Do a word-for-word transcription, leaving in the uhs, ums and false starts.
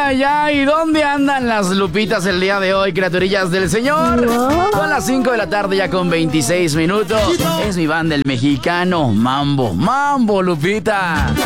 ay, ay, ¿dónde andan las Lupitas el día de hoy, criaturillas del Señor? Son las cinco de la tarde ya con veintiséis minutos. Es mi banda el mexicano Mambo, Mambo, Lupita.